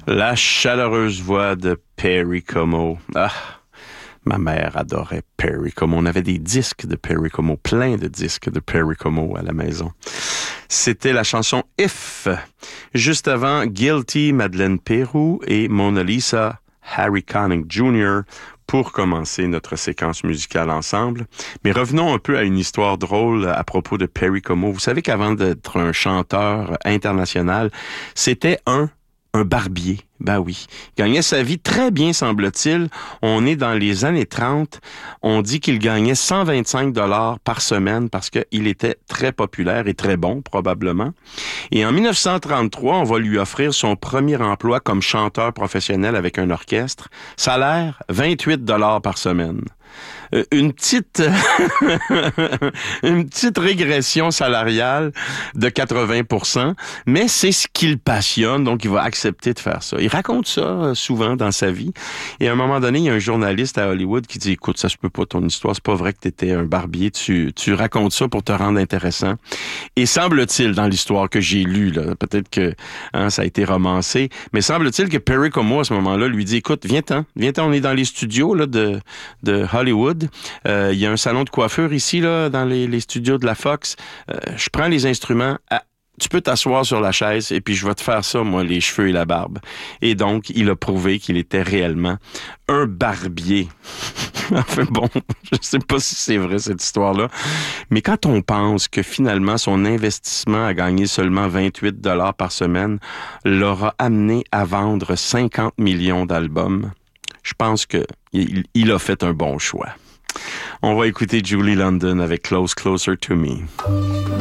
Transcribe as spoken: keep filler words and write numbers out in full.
La chaleureuse voix de Perry Como. Ah, ma mère adorait Perry Como. On avait des disques de Perry Como, plein de disques de Perry Como à la maison. C'était la chanson If. Juste avant, Guilty, Madeleine Peyroux et Mona Lisa, Harry Connick junior pour commencer notre séquence musicale ensemble. Mais revenons un peu à une histoire drôle à propos de Perry Como. Vous savez qu'avant d'être un chanteur international, c'était un Un barbier, ben oui. Il gagnait sa vie très bien, semble-t-il. On est dans les années trente. On dit qu'il gagnait cent vingt-cinq dollars par semaine parce qu'il était très populaire et très bon, probablement. Et en dix-neuf cent trente-trois, on va lui offrir son premier emploi comme chanteur professionnel avec un orchestre. Salaire, vingt-huit dollars par semaine. Une petite une petite régression salariale de quatre-vingts pour cent, mais c'est ce qui le passionne, donc il va accepter de faire ça. Il raconte ça souvent dans sa vie, et à un moment donné, il y a un journaliste à Hollywood qui dit « Écoute, ça se peut pas ton histoire, c'est pas vrai que t'étais un barbier, tu, tu racontes ça pour te rendre intéressant. » Et semble-t-il, dans l'histoire que j'ai lue, là, peut-être que hein, ça a été romancé, mais semble-t-il que Perry Como, à ce moment-là, lui dit « Écoute, viens-t'en, viens-t'en, on est dans les studios là, de, de Hollywood. Il euh, y a un salon de coiffure ici, là, dans les, les studios de la Fox. Euh, je prends les instruments. À, tu peux t'asseoir sur la chaise et puis je vais te faire ça, moi, les cheveux et la barbe. » Et donc, il a prouvé qu'il était réellement un barbier. Enfin bon, je sais pas si c'est vrai, cette histoire-là. Mais quand on pense que finalement, son investissement à gagner seulement vingt-huit dollars par semaine l'aura amené à vendre cinquante millions d'albums, je pense que il, il a fait un bon choix. On va écouter Julie London avec Close, Closer to Me.